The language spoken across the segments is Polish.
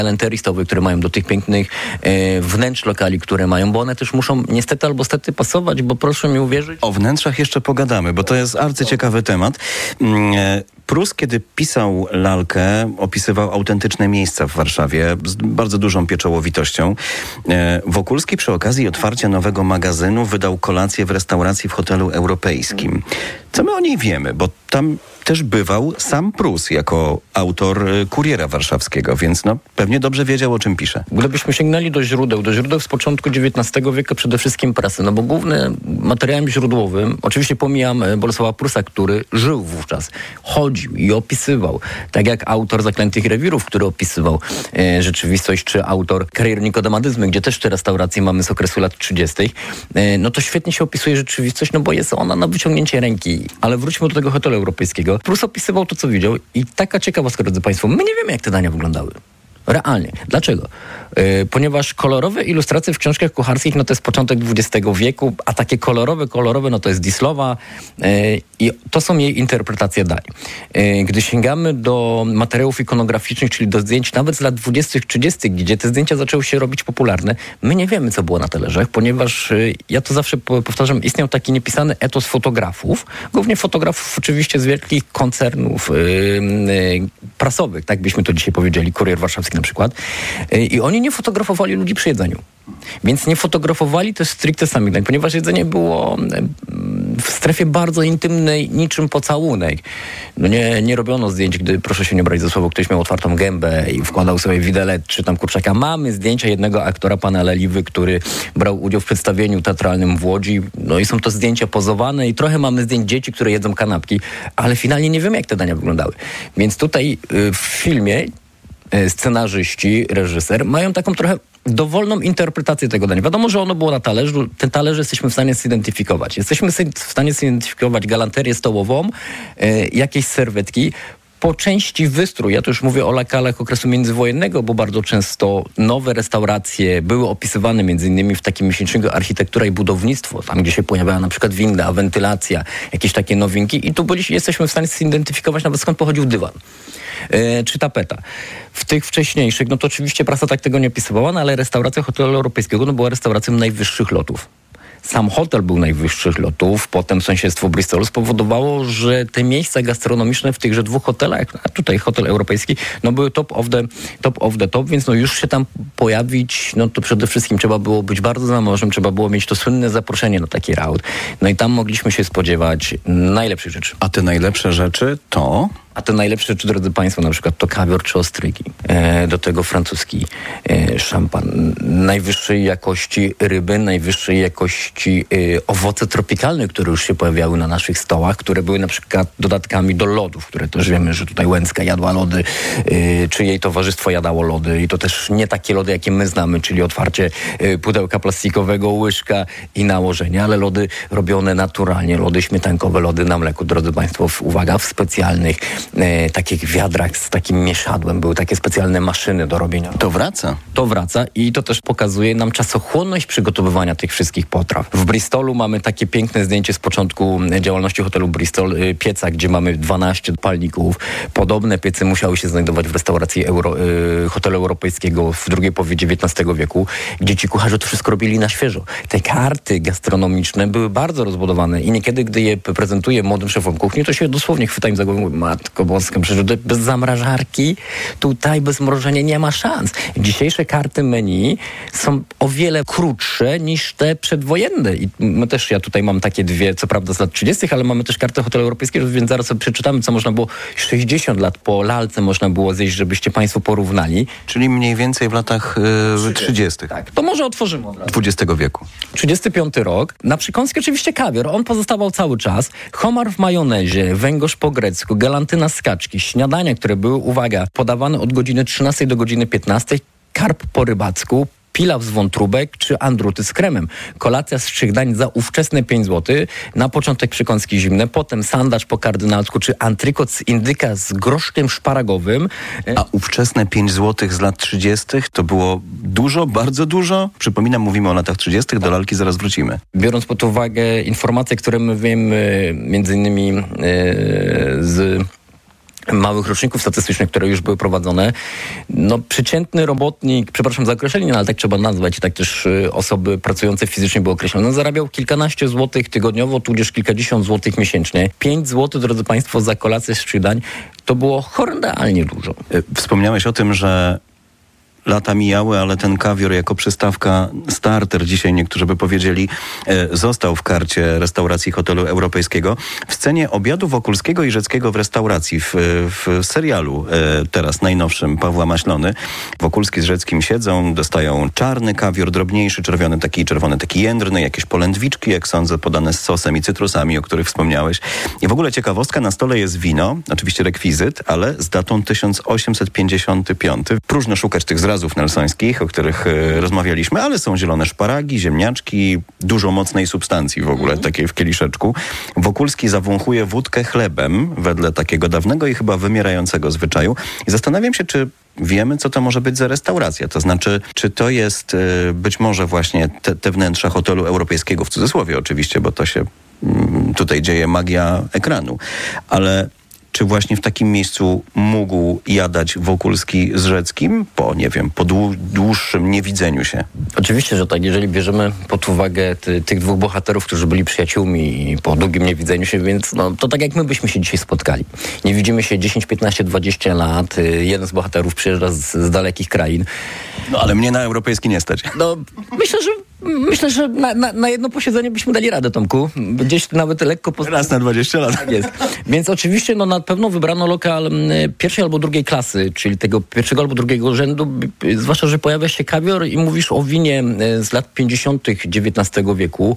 galanterii stołowej, które mają, do tych pięknych wnętrz lokali, które mają, bo one też muszą niestety albo stety pasować, bo proszę mi uwierzyć. O wnętrzach jeszcze pogadamy, bo to jest arcyciekawy temat. Prus, kiedy pisał Lalkę, opisywał autentyczne miejsca w Warszawie z bardzo dużą pieczołowitością. Wokulski przy okazji otwarcia nowego magazynu wydał kolację w restauracji w hotelu europejskim. Co my o niej wiemy? Bo tam też bywał sam Prus jako autor Kuriera Warszawskiego, więc pewnie dobrze wiedział, o czym pisze. Gdybyśmy sięgnęli do źródeł z początku XIX wieku, przede wszystkim prasy, bo głównym materiałem źródłowym, oczywiście pomijam Bolesława Prusa, który żył wówczas, chodził i opisywał, tak jak autor Zaklętych Rewirów, który opisywał rzeczywistość, czy autor Karier Nikodemadyzmy, gdzie też te restauracje mamy z okresu lat 30., to świetnie się opisuje rzeczywistość, bo jest ona na wyciągnięcie ręki. Ale wróćmy do tego hotelu europejskiego. Prus opisywał to, co widział i taka ciekawostka, drodzy Państwo, my nie wiemy, jak te dania wyglądały. Realnie. Dlaczego? Ponieważ kolorowe ilustracje w książkach kucharskich, to jest początek XX wieku, a takie kolorowe, to jest Dislowa i to są jej interpretacje dań. Gdy sięgamy do materiałów ikonograficznych, czyli do zdjęć nawet z lat 20., 30., gdzie te zdjęcia zaczęły się robić popularne, my nie wiemy, co było na talerzach, ponieważ ja to zawsze powtarzam, istniał taki niepisany etos fotografów, głównie fotografów oczywiście z wielkich koncernów prasowych, tak byśmy to dzisiaj powiedzieli, Kurier Warszawski na przykład. I oni nie fotografowali ludzi przy jedzeniu. Więc nie fotografowali też stricte sami dań, ponieważ jedzenie było w strefie bardzo intymnej, niczym pocałunek. Nie robiono zdjęć, gdy, proszę się nie brać za słowo, ktoś miał otwartą gębę i wkładał sobie widelec czy tam kurczaka. Mamy zdjęcia jednego aktora, pana Leliwy, który brał udział w przedstawieniu teatralnym w Łodzi. I są to zdjęcia pozowane i trochę mamy zdjęć dzieci, które jedzą kanapki, ale finalnie nie wiemy, jak te dania wyglądały. Więc tutaj w filmie scenarzyści, reżyser mają taką trochę dowolną interpretację tego dania. Wiadomo, że ono było na talerzu. Ten talerz jesteśmy w stanie zidentyfikować. Jesteśmy w stanie zidentyfikować galanterię stołową, jakieś serwetki, po części wystrój. Ja tu już mówię o lokalach okresu międzywojennego, bo bardzo często nowe restauracje były opisywane między innymi w takim miesięczniku Architektura i Budownictwo, tam gdzie się pojawiała na przykład winda, wentylacja, jakieś takie nowinki i tu jesteśmy w stanie zidentyfikować nawet skąd pochodził dywan. Czy tapeta. W tych wcześniejszych, to oczywiście prasa tak tego nie opisywała, ale restauracja hotelu europejskiego była restauracją najwyższych lotów. Sam hotel był najwyższych lotów, potem sąsiedztwo Bristolu spowodowało, że te miejsca gastronomiczne w tychże dwóch hotelach, a tutaj hotel europejski, były top of the top, więc już się tam pojawić, to przede wszystkim trzeba było być bardzo zamożnym, trzeba było mieć to słynne zaproszenie na taki raut. I tam mogliśmy się spodziewać najlepszych rzeczy. A te najlepsze rzeczy to? A te najlepsze rzeczy, drodzy Państwo, na przykład to kawior czy ostrygi. Do tego francuski szampan. Najwyższej jakości ryby, najwyższej jakości owoce tropikalne, które już się pojawiały na naszych stołach, które były na przykład dodatkami do lodów, które też wiemy, że tutaj Łęcka jadła lody, czy jej towarzystwo jadało lody i to też nie takie lody, jakie my znamy, czyli otwarcie pudełka plastikowego, łyżka i nałożenie, ale lody robione naturalnie, lody śmietankowe, lody na mleku, drodzy Państwo, uwaga, w specjalnych takich wiadrach z takim mieszadłem. Były takie specjalne maszyny do robienia. To wraca. To wraca i to też pokazuje nam czasochłonność przygotowywania tych wszystkich potraw. W Bristolu mamy takie piękne zdjęcie z początku działalności hotelu Bristol, pieca, gdzie mamy 12 palników. Podobne piece musiały się znajdować w restauracji hotelu europejskiego w drugiej połowie XIX wieku, gdzie ci kucharze to wszystko robili na świeżo. Te karty gastronomiczne były bardzo rozbudowane i niekiedy, gdy je prezentuję młodym szefom kuchni, to się dosłownie chwytają za głowę. Matko boska, przecież bez zamrażarki tutaj bez mrożenia nie ma szans. Dzisiejsze karty menu są o wiele krótsze niż te przedwojenne. I my też, ja tutaj mam takie dwie, co prawda z lat 30., ale mamy też kartę hotelu europejskiego, więc zaraz sobie przeczytamy, co można było 60 lat po Lalce można było zjeść, żebyście Państwo porównali. Czyli mniej więcej w latach 30. Tak, to może otworzymy od razu. XX wieku. 35 rok. Na przykąski oczywiście kawior. On pozostawał cały czas. Homar w majonezie, węgorz po grecku, galantyna z kaczki, śniadania, które były, uwaga, podawane od godziny 13 do godziny 15, karp po rybacku, pilaw z wątróbek czy andruty z kremem. Kolacja z 3 dań za ówczesne 5 zł. Na początek przekąski zimne, potem sandacz po kardynalsku czy antrykot z indyka z groszkiem szparagowym. A ówczesne 5 zł z lat 30. to było dużo, bardzo dużo? Przypominam, mówimy o latach 30. Do Lalki zaraz wrócimy. Biorąc pod uwagę informacje, które my wiemy między innymi z małych roczników statystycznych, które już były prowadzone. No przeciętny robotnik, przepraszam za określenie, ale tak trzeba nazwać, tak też osoby pracujące fizycznie były określone, no, zarabiał kilkanaście złotych tygodniowo, tudzież kilkadziesiąt złotych miesięcznie. 5 złotych, drodzy Państwo, za kolację z 3 dań, to było horrendalnie dużo. Wspomniałeś o tym, że lata mijały, ale ten kawior jako przystawka starter, dzisiaj niektórzy by powiedzieli, został w karcie restauracji hotelu europejskiego. W scenie obiadu Wokulskiego i Rzeckiego w restauracji, w serialu teraz najnowszym Pawła Maślony, Wokulski z Rzeckim siedzą, dostają czarny kawior, drobniejszy, czerwony taki jędrny, jakieś polędwiczki, jak sądzę, podane z sosem i cytrusami, o których wspomniałeś. I w ogóle ciekawostka, na stole jest wino, oczywiście rekwizyt, ale z datą 1855. Próżno szukać tych zrazów nelsońskich, o których rozmawialiśmy, ale są zielone szparagi, ziemniaczki, dużo mocnej substancji w ogóle, takiej w kieliszeczku. Wokulski zawąchuje wódkę chlebem, wedle takiego dawnego i chyba wymierającego zwyczaju. I zastanawiam się, czy wiemy, co to może być za restauracja. To znaczy, czy to jest być może właśnie te wnętrza hotelu europejskiego, w cudzysłowie oczywiście, bo to się tutaj dzieje magia ekranu. Ale czy właśnie w takim miejscu mógł jadać Wokulski z Rzeckim po dłuższym niewidzeniu się? Oczywiście, że tak. Jeżeli bierzemy pod uwagę tych dwóch bohaterów, którzy byli przyjaciółmi po długim niewidzeniu się, więc no, to tak jak my byśmy się dzisiaj spotkali. Nie widzimy się 10, 15, 20 lat. Jeden z bohaterów przyjeżdża z dalekich krain. No ale mnie na europejski nie stać. No, myślę, że na jedno posiedzenie byśmy dali radę, Tomku. Gdzieś nawet lekko... Raz na 20 lat. Tak jest. Więc oczywiście na pewno wybrano lokal pierwszej albo drugiej klasy, czyli tego pierwszego albo drugiego rzędu, zwłaszcza, że pojawia się kawior i mówisz o winie z lat 50. XIX wieku.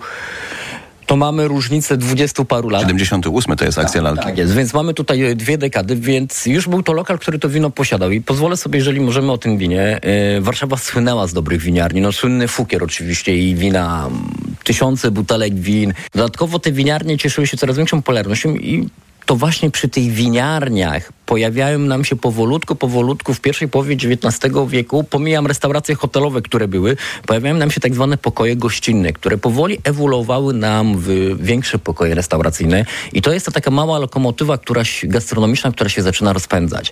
To mamy różnicę 20 paru lat. 78 to jest akcja lalki. Tak jest, więc mamy tutaj 2 dekady, więc już był to lokal, który to wino posiadał. I pozwolę sobie, jeżeli możemy o tym winie, Warszawa słynęła z dobrych winiarni. No słynny Fukier oczywiście i wina, tysiące butelek win. Dodatkowo te winiarnie cieszyły się coraz większą popularnością i to właśnie przy tych winiarniach pojawiają nam się powolutku w pierwszej połowie XIX wieku, pomijam restauracje hotelowe, które były, pojawiają nam się tak zwane pokoje gościnne, które powoli ewoluowały nam w większe pokoje restauracyjne i to jest ta taka mała lokomotywa gastronomiczna, która się zaczyna rozpędzać.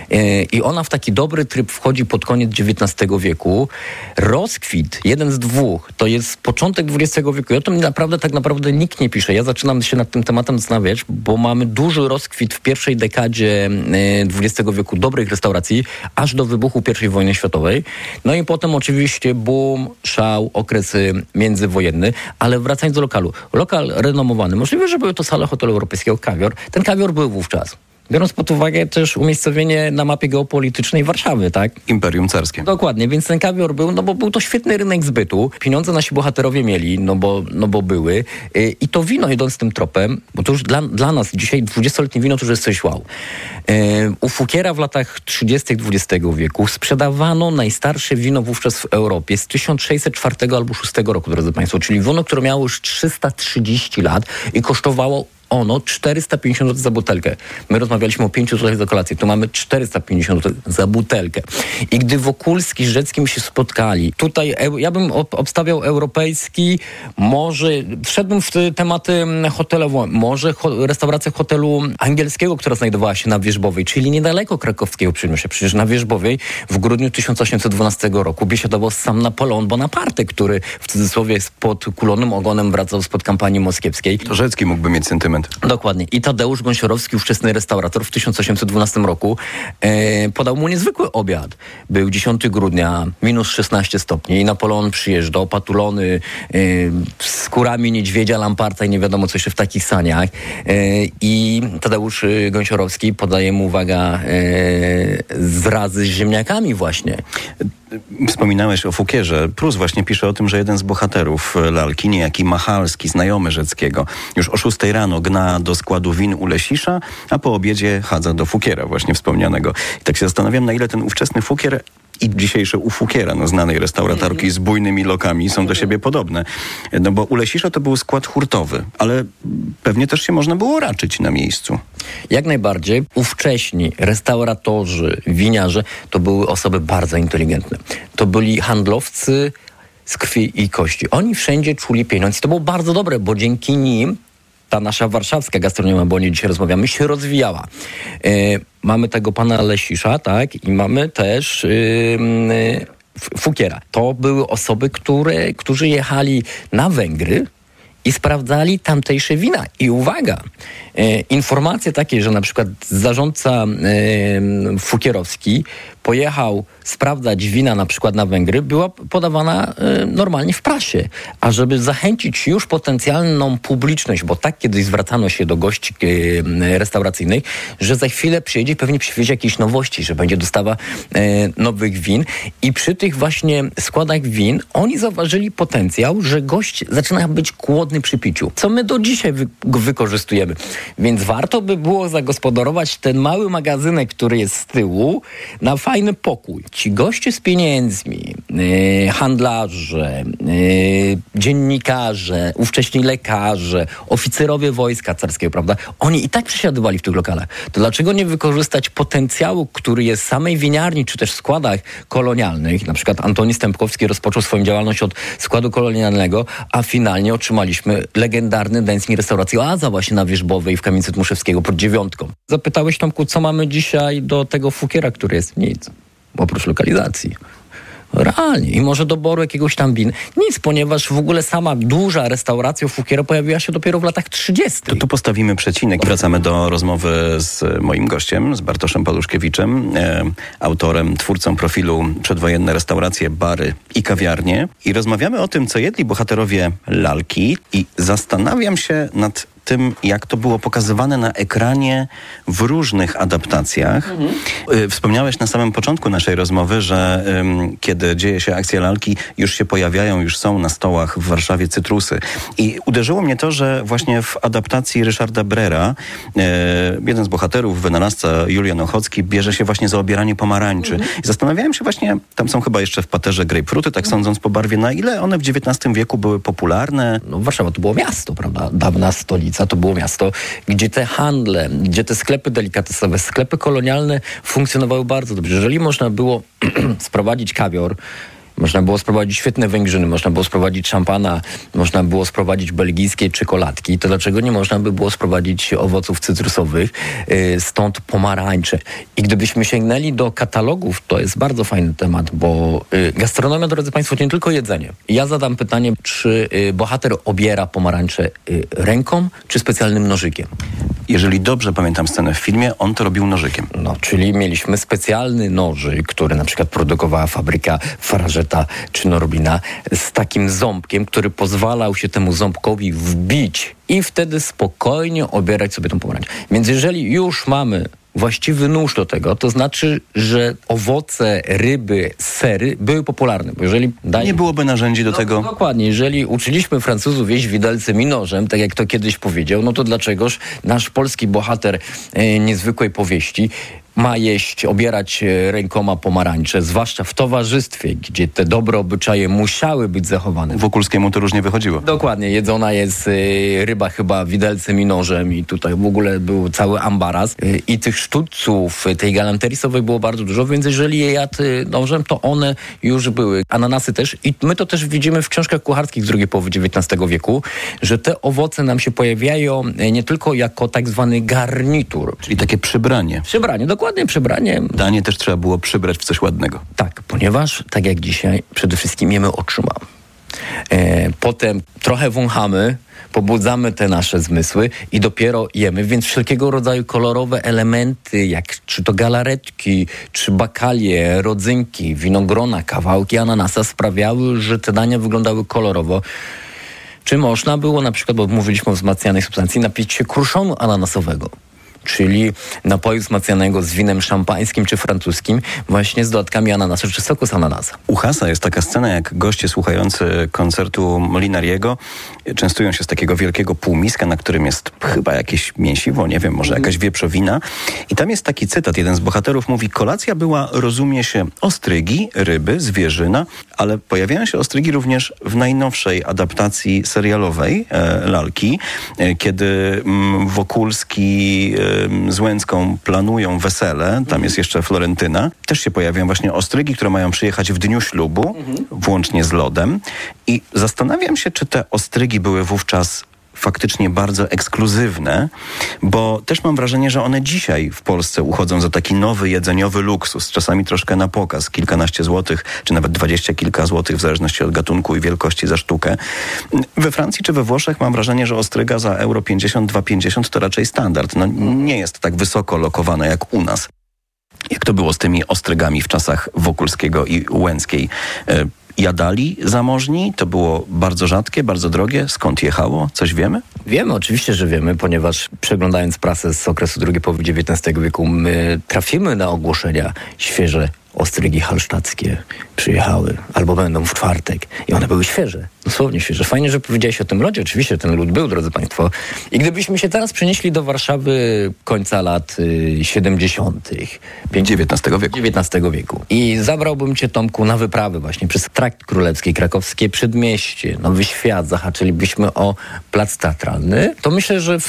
I ona w taki dobry tryb wchodzi pod koniec XIX wieku. Rozkwit, jeden z dwóch, to jest początek XX wieku i o tym tak naprawdę nikt nie pisze. Ja zaczynam się nad tym tematem zastanawiać, bo mamy duży rozkwit w pierwszej dekadzie XX wieku dobrych restauracji, aż do wybuchu I wojny światowej. No i potem oczywiście boom, szał, okresy międzywojenny, ale wracając do lokalu. Lokal renomowany. Możliwe, że były to sale hotelu europejskiego, kawior. Ten kawior był wówczas. Biorąc pod uwagę też umiejscowienie na mapie geopolitycznej Warszawy, tak? Imperium Carskie. Dokładnie, więc ten kawior był, no bo był to świetny rynek zbytu. Pieniądze nasi bohaterowie mieli, no bo były. I to wino, idąc tym tropem, bo to już dla nas dzisiaj 20-letnie wino to już jest coś wow. U Fukiera w latach 30. XX wieku sprzedawano najstarsze wino wówczas w Europie z 1604 albo 6 roku, drodzy Państwo, czyli wino, które miało już 330 lat i kosztowało ono 450 zł za butelkę. My rozmawialiśmy o 5 zł za kolację. Tu mamy 450 zł za butelkę. I gdy Wokulski z Rzeckim się spotkali, tutaj ja bym obstawiał europejski, może wszedłbym w tematy hotelowe, może restauracja hotelu angielskiego, która znajdowała się na Wierzbowej, czyli niedaleko krakowskiego Przyjmusia. Przecież na Wierzbowej w grudniu 1812 roku biesiadował sam Napoleon Bonaparte, który w cudzysłowie z podkulonym ogonem wracał spod kampanii moskiewskiej. To Rzecki mógłby mieć sentyment. Dokładnie. I Tadeusz Gąsiorowski, ówczesny restaurator w 1812 roku podał mu niezwykły obiad. Był 10 grudnia, minus 16 stopni i Napoleon przyjeżdżał opatulony z skórami niedźwiedzia, lamparta i nie wiadomo co jeszcze w takich saniach. I Tadeusz Gąsiorowski podaje mu, uwaga, zrazy z ziemniakami właśnie. Wspominałeś o Fukierze. Prus właśnie pisze o tym, że jeden z bohaterów lalki, niejaki Machalski, znajomy Rzeckiego, już o 6 rano gna do składu win u Lesisza, a po obiedzie chadza do Fukiera właśnie wspomnianego. I tak się zastanawiam, na ile ten ówczesny Fukier i dzisiejsze u Fukiera, no znanej restauratorki z bujnymi lokami, są do siebie podobne. No bo u Lesisza to był skład hurtowy, ale pewnie też się można było raczyć na miejscu. Jak najbardziej. Ówcześni restauratorzy, winiarze to były osoby bardzo inteligentne. To byli handlowcy z krwi i kości. Oni wszędzie czuli pieniądze. I to było bardzo dobre, bo dzięki nim ta nasza warszawska gastronomia, bo o niej dzisiaj rozmawiamy, się rozwijała. Mamy tego pana Lesisza, tak? I mamy też Fukiera. To były osoby, którzy jechali na Węgry i sprawdzali tamtejsze wina. I uwaga, informacje takie, że na przykład zarządca Fukierowski pojechał sprawdzać wina na przykład na Węgry, była podawana normalnie w prasie. A żeby zachęcić już potencjalną publiczność, bo tak kiedyś zwracano się do gości restauracyjnych, że za chwilę przyjedzie, pewnie przywiezie jakieś nowości, że będzie dostawa nowych win. I przy tych właśnie składach win oni zauważyli potencjał, że gość zaczyna być głodny przy piciu. Co my do dzisiaj wykorzystujemy. Więc warto by było zagospodarować ten mały magazynek, który jest z tyłu, na fajny pokój. Ci goście z pieniędzmi, handlarze, dziennikarze, ówcześni lekarze, oficerowie wojska carskiego, prawda? Oni i tak przesiadywali w tych lokalach. To dlaczego nie wykorzystać potencjału, który jest w samej winiarni, czy też w składach kolonialnych? Na przykład Antoni Stępkowski rozpoczął swoją działalność od składu kolonialnego, a finalnie otrzymaliśmy legendarny dański restauracji Oaza właśnie na Wierzbowej w Kamienicy Tmuszewskiego pod Dziewiątką. Zapytałeś, Tomku, co mamy dzisiaj do tego Fukiera, który jest? Nic. Oprócz lokalizacji. Realnie. I może doboru jakiegoś tam win. Nic, ponieważ w ogóle sama duża restauracja Fukiera pojawiła się dopiero w latach 30. To tu postawimy przecinek. Wracamy do rozmowy z moim gościem, z Bartoszem Paluszkiewiczem, autorem, twórcą profilu Przedwojenne restauracje, bary i kawiarnie. I rozmawiamy o tym, co jedli bohaterowie lalki. I zastanawiam się nad tym, jak to było pokazywane na ekranie w różnych adaptacjach. Wspomniałeś na samym początku naszej rozmowy, że kiedy dzieje się akcja lalki, już się pojawiają, już są na stołach w Warszawie cytrusy. I uderzyło mnie to, że właśnie w adaptacji Ryszarda Brera jeden z bohaterów, wynalazca Julian Ochocki, bierze się właśnie za obieranie pomarańczy. I zastanawiałem się właśnie, tam są chyba jeszcze w paterze grejpfruty, tak sądząc po barwie, na ile one w XIX wieku były popularne. No, Warszawa to było miasto, prawda? Dawna stolica to było miasto, gdzie te handle, gdzie te sklepy delikatesowe, sklepy kolonialne funkcjonowały bardzo dobrze. Jeżeli można było sprowadzić kawior, można było sprowadzić świetne węgrzyny, można było sprowadzić szampana, można było sprowadzić belgijskie czekoladki, to dlaczego nie można by było sprowadzić owoców cytrusowych, stąd pomarańcze. I gdybyśmy sięgnęli do katalogów, to jest bardzo fajny temat, bo gastronomia, drodzy Państwo, to nie tylko jedzenie. Ja zadam pytanie, czy bohater obiera pomarańcze ręką, czy specjalnym nożykiem? Jeżeli dobrze pamiętam scenę w filmie, on to robił nożykiem. No, czyli mieliśmy specjalny nożyk, który na przykład produkowała fabryka Farażeta czy Norbina z takim ząbkiem, który pozwalał się temu ząbkowi wbić i wtedy spokojnie obierać sobie tą pomarańczę. Więc jeżeli już mamy właściwy nóż do tego, to znaczy, że owoce, ryby, sery były popularne. Bo jeżeli nie byłoby narzędzi do tego. Dokładnie. Jeżeli uczyliśmy Francuzów jeść widelcem i nożem, tak jak to kiedyś powiedział, no to dlaczegoż nasz polski bohater niezwykłej powieści ma obierać rękoma pomarańcze, zwłaszcza w towarzystwie, gdzie te dobre obyczaje musiały być zachowane. Wokulskiemu to różnie wychodziło. Dokładnie. Jedzona jest ryba chyba widelcem i nożem i tutaj w ogóle był cały ambaras. I tych sztućców, tej galanterisowej było bardzo dużo, więc jeżeli je jadł nożem, to one już były. Ananasy też. I my to też widzimy w książkach kucharskich z drugiej połowy XIX wieku, że te owoce nam się pojawiają nie tylko jako tak zwany garnitur. Czyli takie przybranie. Przybranie, dokładnie przybranie. Danie też trzeba było przybrać w coś ładnego. Tak, ponieważ tak jak dzisiaj przede wszystkim jemy oczyma. Potem trochę wąchamy, pobudzamy te nasze zmysły i dopiero jemy, więc wszelkiego rodzaju kolorowe elementy, jak czy to galaretki, czy bakalie, rodzynki, winogrona, kawałki ananasa sprawiały, że te dania wyglądały kolorowo. Czy można było na przykład, bo mówiliśmy o wzmacnianej substancji, napić się kruszonu ananasowego, czyli napoju wzmacnianego z winem szampańskim czy francuskim, właśnie z dodatkami ananasu czy soku z ananasa. U Hasa jest taka scena, jak goście słuchający koncertu Molinariego częstują się z takiego wielkiego półmiska, na którym jest chyba jakieś mięsiwo, nie wiem, może jakaś wieprzowina. I tam jest taki cytat, jeden z bohaterów mówi: kolacja była, rozumie się, ostrygi, ryby, zwierzyna, ale pojawiają się ostrygi również w najnowszej adaptacji serialowej lalki, kiedy Wokulski z Łęcką planują wesele, tam jest jeszcze Florentyna, też się pojawiają właśnie ostrygi, które mają przyjechać w dniu ślubu, włącznie z lodem. I zastanawiam się, czy te ostrygi były wówczas faktycznie bardzo ekskluzywne, bo też mam wrażenie, że one dzisiaj w Polsce uchodzą za taki nowy jedzeniowy luksus, czasami troszkę na pokaz, kilkanaście złotych, czy nawet 20 kilka złotych, w zależności od gatunku i wielkości za sztukę. We Francji czy we Włoszech mam wrażenie, że ostryga za euro 50, 2,50 to raczej standard. No, nie jest tak wysoko lokowana jak u nas. Jak to było z tymi ostrygami w czasach Wokulskiego i Łęckiej? Jadali zamożni? To było bardzo rzadkie, bardzo drogie? Skąd jechało? Coś wiemy? Wiemy, oczywiście, że wiemy, ponieważ przeglądając prasę z okresu drugiej połowy XIX wieku, my trafimy na ogłoszenia świeże. Ostrygi halsztackie przyjechały albo będą w czwartek i one były świeże, dosłownie świeże. Fajnie, że powiedziałeś o tym lodzie. Oczywiście ten lód był, drodzy Państwo. I gdybyśmy się teraz przenieśli do Warszawy końca lat 70. XIX wieku i zabrałbym Cię, Tomku, na wyprawę właśnie przez Trakt Królewski, Krakowskie Przedmieście, Nowy Świat, zahaczylibyśmy o Plac Teatralny, to myślę, że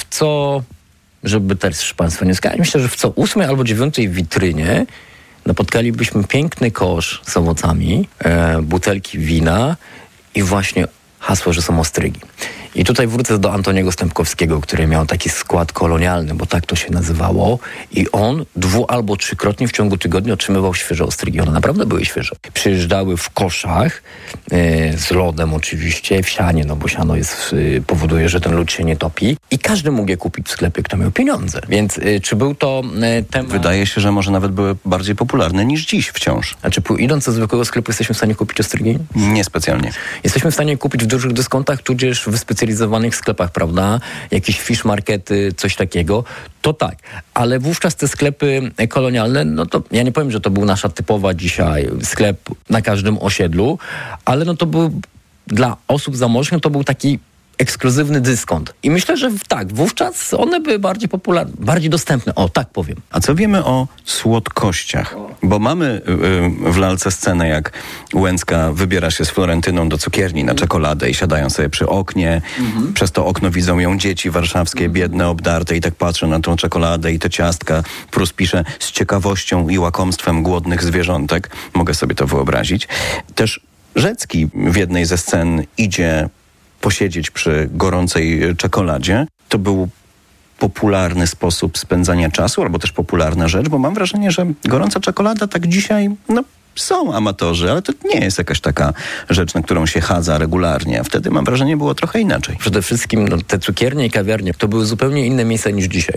żeby też Państwo nie skali, myślę, że w co 8 albo 9 witrynie napotkalibyśmy piękny kosz z owocami, butelki wina i właśnie hasło, że są ostrygi. I tutaj wrócę do Antoniego Stępkowskiego, który miał taki skład kolonialny, bo tak to się nazywało. I on 2- albo 3-krotnie w ciągu tygodnia otrzymywał świeże ostrygi. One naprawdę były świeże. Przyjeżdżały w koszach, z lodem oczywiście, w sianie, no bo siano powoduje, że ten lód się nie topi. I każdy mógł je kupić w sklepie, kto miał pieniądze. Więc czy był to temat... Wydaje się, że może nawet były bardziej popularne niż dziś wciąż. Znaczy, idąc do zwykłego sklepu, jesteśmy w stanie kupić ostrygi? Niespecjalnie. Jesteśmy w stanie kupić w dużych dyskontach, tudzież w specjalizowanych sklepach, prawda? Jakieś fish markety, coś takiego. To tak. Ale wówczas te sklepy kolonialne, no to ja nie powiem, że to był nasza typowa dzisiaj sklep na każdym osiedlu, ale no to był dla osób zamożnych, to był taki ekskluzywny dyskont. I myślę, że tak, wówczas one były bardziej popularne, bardziej dostępne. O, tak powiem. A co wiemy o słodkościach? Bo mamy w lalce scenę, jak Łęcka wybiera się z Florentyną do cukierni na czekoladę i siadają sobie przy oknie. Przez to okno widzą ją dzieci warszawskie, biedne, obdarte i tak patrzą na tą czekoladę i te ciastka. Prus pisze z ciekawością i łakomstwem głodnych zwierzątek. Mogę sobie to wyobrazić. Też Rzecki w jednej ze scen idzie posiedzieć przy gorącej czekoladzie. To był popularny sposób spędzania czasu, albo też popularna rzecz, bo mam wrażenie, że gorąca czekolada tak dzisiaj, są amatorzy, ale to nie jest jakaś taka rzecz, na którą się chadza regularnie. A wtedy mam wrażenie, było trochę inaczej. Przede wszystkim te cukiernie i kawiarnie to były zupełnie inne miejsca niż dzisiaj.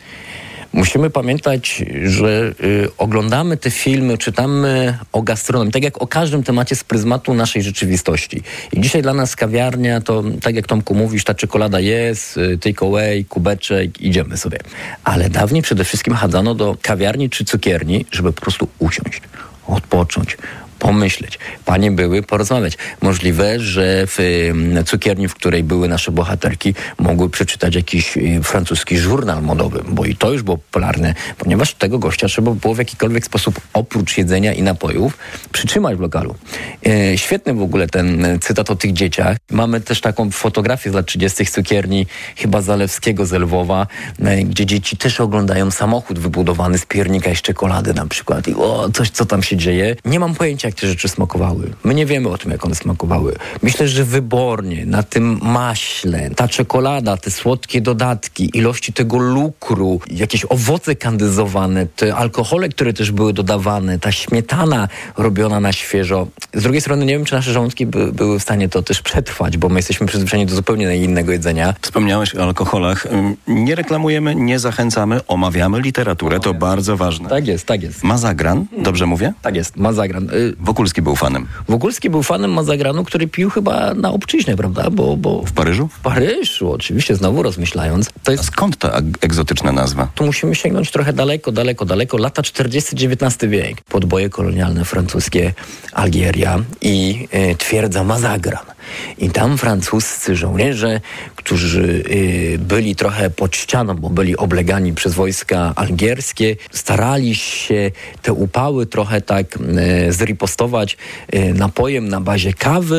Musimy pamiętać, że oglądamy te filmy, czytamy o gastronomii, tak jak o każdym temacie z pryzmatu naszej rzeczywistości. I dzisiaj dla nas kawiarnia to, tak jak Tomku mówisz, ta czekolada jest, take away, kubeczek, idziemy sobie. Ale dawniej przede wszystkim chadzano do kawiarni czy cukierni, żeby po prostu usiąść, odpocząć, pomyśleć. Panie były porozmawiać. Możliwe, że w cukierni, w której były nasze bohaterki, mogły przeczytać jakiś francuski żurnal modowy, bo i to już było popularne, ponieważ tego gościa trzeba było w jakikolwiek sposób, oprócz jedzenia i napojów, przytrzymać w lokalu. Świetny w ogóle ten cytat o tych dzieciach. Mamy też taką fotografię z lat 30. cukierni, chyba Zalewskiego z Lwowa, gdzie dzieci też oglądają samochód wybudowany z piernika i z czekolady na przykład. I coś, co tam się dzieje. Nie mam pojęcia, jak te rzeczy smakowały. My nie wiemy o tym, jak one smakowały. Myślę, że wybornie, na tym maśle, ta czekolada, te słodkie dodatki, ilości tego lukru, jakieś owoce kandyzowane, te alkohole, które też były dodawane, ta śmietana robiona na świeżo. Z drugiej strony nie wiem, czy nasze żołądki były w stanie to też przetrwać, bo my jesteśmy przyzwyczajeni do zupełnie innego jedzenia. Wspomniałeś o alkoholach. Nie reklamujemy, nie zachęcamy, omawiamy literaturę, to bardzo ważne. Tak jest, tak jest. Mazagran, dobrze mówię? Tak jest, Mazagran. Wokulski był fanem. Wokulski był fanem Mazagranu, który pił chyba na obczyźnie, prawda? Bo w Paryżu? W Paryżu, oczywiście, znowu rozmyślając. A skąd ta egzotyczna nazwa? Tu musimy sięgnąć trochę daleko. Lata 40, XIX wiek. Podboje kolonialne francuskie, Algieria i twierdza Mazagran. I tam francuscy żołnierze, którzy byli trochę pod ścianą, bo byli oblegani przez wojska algierskie, starali się te upały trochę tak zripostować napojem na bazie kawy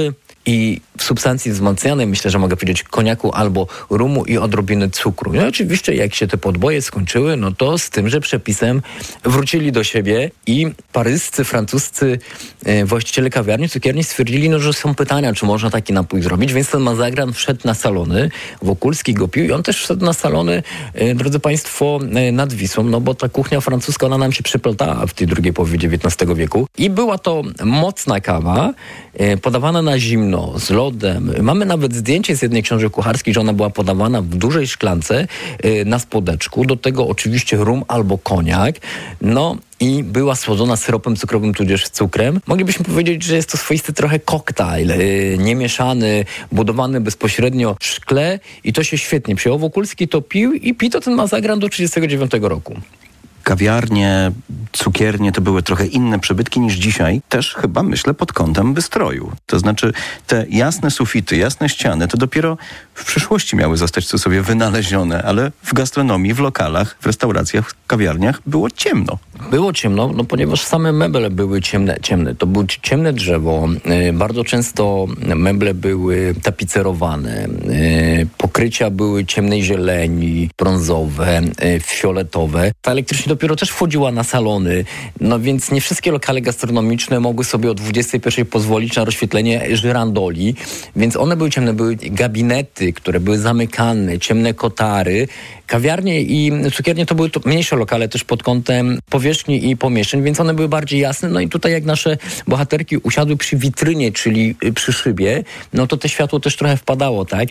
i w substancji wzmacnianej, myślę, że mogę powiedzieć, koniaku albo rumu i odrobiny cukru. No i oczywiście jak się te podboje skończyły, no to z tymże przepisem wrócili do siebie i paryscy, francuscy właściciele kawiarni, cukierni stwierdzili, no, że są pytania, czy można taki napój zrobić, więc ten Mazagran wszedł na salony, Wokulski go pił i on też wszedł na salony, drodzy Państwo, nad Wisłą, no bo ta kuchnia francuska, ona nam się przeplatała w tej drugiej połowie XIX wieku i była to mocna kawa, podawana na zimno, z lodem. Mamy nawet zdjęcie z jednej książek kucharskiej, że ona była podawana w dużej szklance na spodeczku. Do tego oczywiście rum albo koniak. No i była słodzona syropem cukrowym, tudzież cukrem. Moglibyśmy powiedzieć, że jest to swoisty trochę koktajl, niemieszany, budowany bezpośrednio w szkle i to się świetnie przyjęło. Wokulski to pił i pito ten Mazagran do 1939 roku. Kawiarnie, cukiernie to były trochę inne przybytki niż dzisiaj, też chyba myślę pod kątem wystroju. To znaczy te jasne sufity, jasne ściany to dopiero w przyszłości miały zostać w cudzysłowie wynalezione, ale w gastronomii, w lokalach, w restauracjach, w kawiarniach było ciemno. Było ciemno, no ponieważ same meble były ciemne. To było ciemne drzewo. Bardzo często meble były tapicerowane. Pokrycia były ciemnej zieleni, brązowe, fioletowe. Ta elektryczność dopiero też wchodziła na salony, no więc nie wszystkie lokale gastronomiczne mogły sobie o 21 pozwolić na rozświetlenie żyrandoli, więc one były ciemne, były gabinety, które były zamykane, ciemne kotary. Kawiarnie i cukiernie to były mniejsze lokale też pod kątem powierzchni i pomieszczeń, więc one były bardziej jasne. No i tutaj jak nasze bohaterki usiadły przy witrynie, czyli przy szybie, no to te światło też trochę wpadało, tak?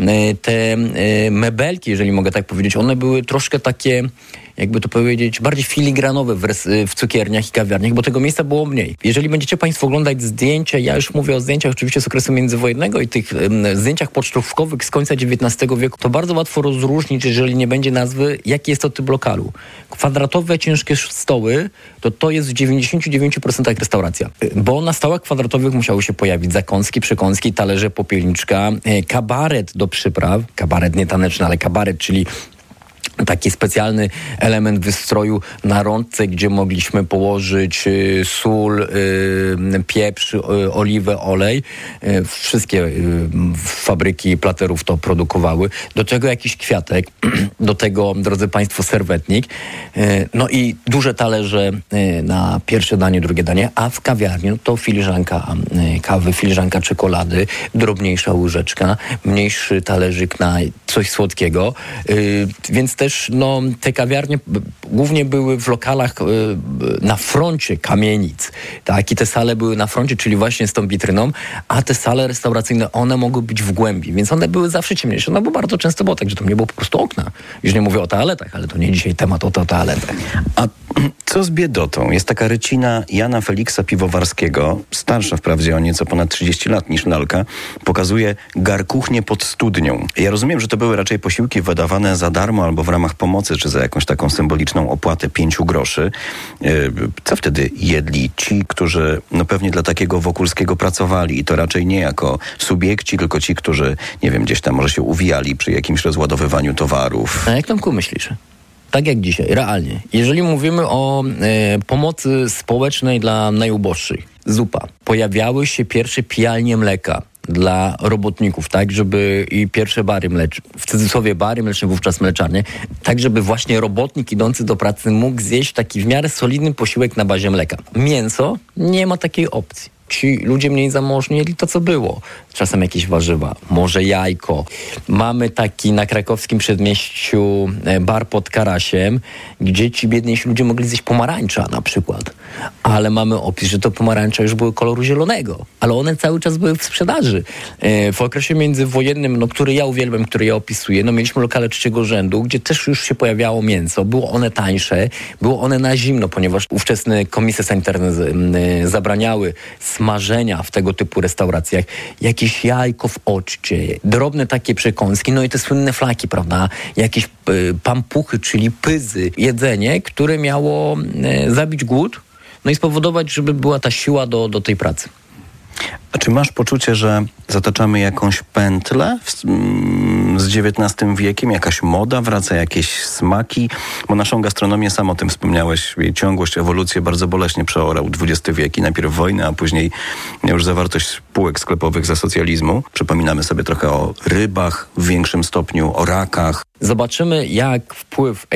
Te mebelki, jeżeli mogę tak powiedzieć, one były troszkę takie, jakby to powiedzieć, bardziej filigranowe w cukierniach i kawiarniach, bo tego miejsca było mniej. Jeżeli będziecie Państwo oglądać zdjęcia, ja już mówię o zdjęciach oczywiście z okresu międzywojennego i tych zdjęciach pocztówkowych z końca XIX wieku, to bardzo łatwo rozróżnić, jeżeli nie będzie nazwy, jaki jest to typ lokalu. Kwadratowe, ciężkie stoły, to jest w 99% restauracja. Bo na stołach kwadratowych musiały się pojawić zakąski, przekąski, talerze, popielniczka, kabaret do przypraw, kabaret nie taneczny, ale kabaret, czyli taki specjalny element wystroju na rączce, gdzie mogliśmy położyć sól, pieprz, oliwę, olej. Wszystkie fabryki platerów to produkowały. Do tego jakiś kwiatek, do tego, drodzy Państwo, serwetnik. No i duże talerze na pierwsze danie, drugie danie, a w kawiarni to filiżanka kawy, filiżanka czekolady, drobniejsza łyżeczka, mniejszy talerzyk na coś słodkiego. Więc też te kawiarnie głównie były w lokalach na froncie kamienic. Tak? I te sale były na froncie, czyli właśnie z tą witryną, a te sale restauracyjne, one mogły być w głębi, więc one były zawsze ciemniejsze. No bo bardzo często było tak, że tam nie było po prostu okna. Już nie mówię o toaletach, ale to nie dzisiaj temat o toaletach. A co z biedotą? Jest taka rycina Jana Feliksa Piwowarskiego, starsza wprawdzie o nieco ponad 30 lat niż lalka, pokazuje garkuchnię pod studnią. Ja rozumiem, że to były raczej posiłki wydawane za darmo albo w ramach pomocy, czy za jakąś taką symboliczną opłatę 5 groszy. Co wtedy jedli ci, którzy pewnie dla takiego Wokulskiego pracowali i to raczej nie jako subiekci, tylko ci, którzy, nie wiem, gdzieś tam może się uwijali przy jakimś rozładowywaniu towarów. A jak Tomku myślisz? Tak jak dzisiaj, realnie. Jeżeli mówimy o pomocy społecznej dla najuboższych, zupa. Pojawiały się pierwsze pijalnie mleka dla robotników, tak, żeby i pierwsze bary mleczne, w cudzysłowie bary mleczne, wówczas mleczarnie, tak, żeby właśnie robotnik idący do pracy mógł zjeść taki w miarę solidny posiłek na bazie mleka. Mięso, nie ma takiej opcji. Ci ludzie mniej zamożni jedli to, co było. Czasem jakieś warzywa, może jajko. Mamy taki na krakowskim przedmieściu bar pod Karasiem, gdzie ci biedniejsi ludzie mogli zjeść pomarańcza na przykład. Ale mamy opis, że to pomarańcza już były koloru zielonego. Ale one cały czas były w sprzedaży. W okresie międzywojennym, który ja uwielbiam, który ja opisuję, mieliśmy lokale trzeciego rzędu, gdzie też już się pojawiało mięso. Było one tańsze, było one na zimno, ponieważ ówczesne komisje sanitarne zabraniały smażenia w tego typu restauracjach, jakieś jajko w occie, drobne takie przekąski, no i te słynne flaki, prawda, jakieś pampuchy, czyli pyzy, jedzenie, które miało zabić głód, no i spowodować, żeby była ta siła do tej pracy. A czy masz poczucie, że zataczamy jakąś pętlę z XIX wiekiem? Jakaś moda wraca, jakieś smaki? Bo naszą gastronomię, sam o tym wspomniałeś, jej ciągłość, ewolucję bardzo boleśnie przeorał XX wiek i najpierw wojny, a później już zawartość spółek sklepowych za socjalizmu. Przypominamy sobie trochę o rybach w większym stopniu, o rakach. Zobaczymy, jak wpływ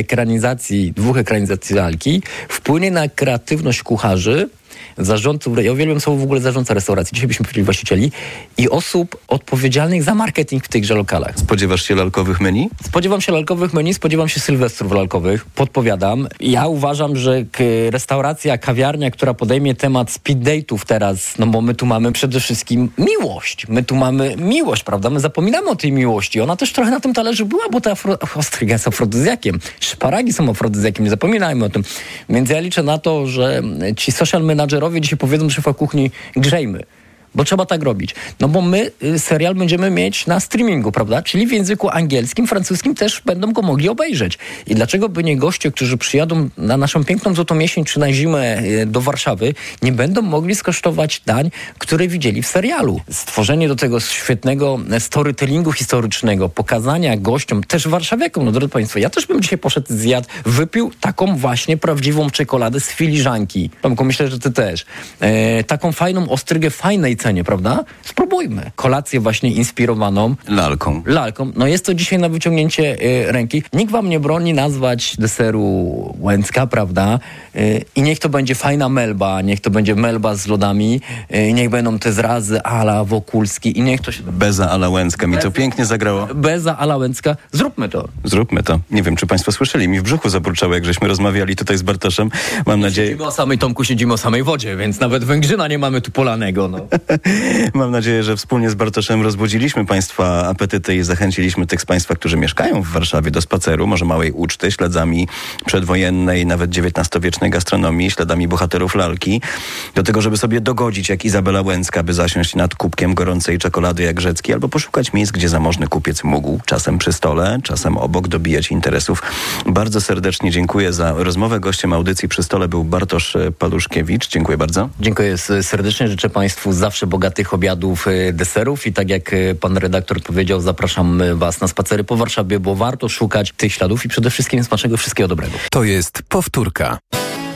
dwóch ekranizacji lalki wpłynie na kreatywność kucharzy, zarządców, ja uwielbiam słowo w ogóle zarządca restauracji, dzisiaj byśmy powiedzieli właścicieli, i osób odpowiedzialnych za marketing w tychże lokalach. Spodziewasz się lalkowych menu? Spodziewam się lalkowych menu, spodziewam się sylwestrów lalkowych, podpowiadam. Ja uważam, że restauracja, kawiarnia, która podejmie temat speed date'ów teraz, no bo my tu mamy przede wszystkim miłość. My tu mamy miłość, prawda? My zapominamy o tej miłości. Ona też trochę na tym talerzu była, bo ta ostryga jest afrodyzjakiem. Szparagi są afrodyzjakiem, nie zapominajmy o tym. Więc ja liczę na to, że ci social menadżerowie dzisiaj powiedzą szefa kuchni, grzejmy. Bo trzeba tak robić. No bo my serial będziemy mieć na streamingu, prawda? Czyli w języku angielskim, francuskim też będą go mogli obejrzeć. I dlaczego by nie goście, którzy przyjadą na naszą piękną złotą jesień czy na zimę do Warszawy, nie będą mogli skosztować dań, które widzieli w serialu? Stworzenie do tego świetnego storytellingu historycznego, pokazania gościom, też warszawiakom, no drodzy Państwo, ja też bym dzisiaj poszedł, zjadł, wypił taką właśnie prawdziwą czekoladę z filiżanki. Tomku, myślę, że ty też. Taką fajną ostrygę fajnej cenie, prawda? Spróbujmy. Kolację właśnie inspirowaną Lalką. No jest to dzisiaj na wyciągnięcie ręki. Nikt wam nie broni nazwać deseru Łęcka, prawda? I niech to będzie fajna melba, niech to będzie melba z lodami, niech będą te zrazy a la Wokulski i niech to się... Beza a la Łęcka. Mi to pięknie zagrało. Beza a la Łęcka. Zróbmy to. Zróbmy to. Nie wiem, czy państwo słyszeli. Mi w brzuchu zabruczało, jak żeśmy rozmawiali tutaj z Bartoszem. Mam nadzieję... Siedzimy o samej, Tomku, siedzimy o samej wodzie, więc nawet węgrzyna nie mamy tu polanego, no. Mam nadzieję, że wspólnie z Bartoszem rozbudziliśmy Państwa apetyty i zachęciliśmy tych z Państwa, którzy mieszkają w Warszawie, do spaceru, może małej uczty, śladami przedwojennej, nawet XIX-wiecznej gastronomii, śladami bohaterów lalki, do tego, żeby sobie dogodzić jak Izabela Łęcka, by zasiąść nad kubkiem gorącej czekolady jak Rzecki, albo poszukać miejsc, gdzie zamożny kupiec mógł czasem przy stole, czasem obok dobijać interesów. Bardzo serdecznie dziękuję za rozmowę. Gościem audycji Przy Stole był Bartosz Paluszkiewicz. Dziękuję bardzo. Dziękuję serdecznie. Życzę Państwu zawsze bogatych obiadów, deserów i tak jak pan redaktor powiedział, zapraszam Was na spacery po Warszawie, bo warto szukać tych śladów i przede wszystkim smacznego, wszystkiego dobrego. To jest powtórka.